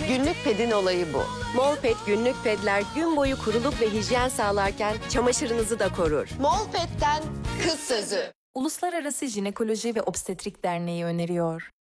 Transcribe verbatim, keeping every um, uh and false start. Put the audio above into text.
Günlük pedin olayı bu. Molpet günlük pedler gün boyu kuruluk ve hijyen sağlarken çamaşırınızı da korur. Molpet'ten kız sözü. Uluslararası Jinekoloji ve Obstetrik Derneği öneriyor.